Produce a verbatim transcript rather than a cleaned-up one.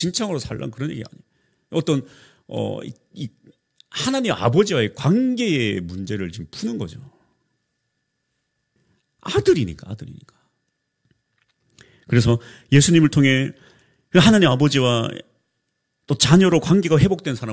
진창으로 살란 그런 얘기 아니에요. 어떤 어, 이, 이 하나님 아버지와의 관계의 문제를 지금 푸는 거죠. 아들이니까, 아들이니까. 그래서 예수님을 통해 하나님 아버지와 또 자녀로 관계가 회복된 사람